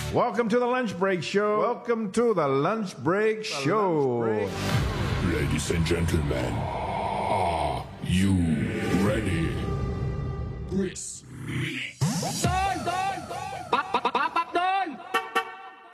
Welcome to the Lunch Break Show. Welcome to the Lunch Break Show. Ladies and gentlemen, are you ready? Chris.